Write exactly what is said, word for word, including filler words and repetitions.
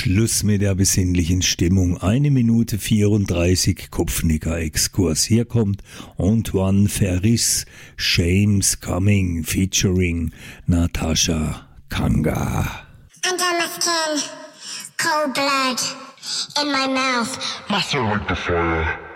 Schluss mit der besinnlichen Stimmung. Eine Minute vierunddreißig Kopfnicker-Exkurs. Hier kommt Antoine Ferris, Shame's Coming, featuring Natasha Kanga. Under my skin, cold blood in my mouth. Muscle like the fire.